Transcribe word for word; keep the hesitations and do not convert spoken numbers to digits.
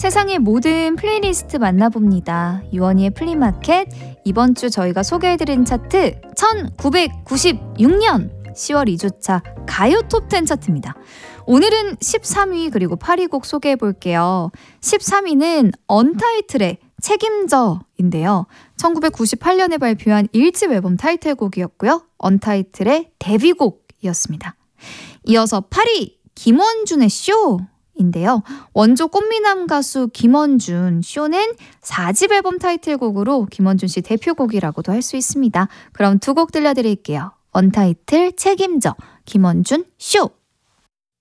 세상의 모든 플레이리스트 만나봅니다. 유원희의 플리마켓. 이번 주 저희가 소개해드린 차트 천구백구십육 년 시월 이 주차 가요 톱텐 차트입니다. 오늘은 십삼 위 그리고 팔 위 곡 소개해볼게요. 십삼 위는 언타이틀의 책임져인데요. 천구백구십팔 년에 발표한 일 집 앨범 타이틀곡이었고요. 언타이틀의 데뷔곡이었습니다. 이어서 팔 위 김원준의 쇼인데요. 원조 꽃미남 가수 김원준, 쇼는 사 집 앨범 타이틀곡으로 김원준 씨 대표곡이라고도 할 수 있습니다. 그럼 두 곡 들려드릴게요. 언타이틀 책임져, 김원준 쇼.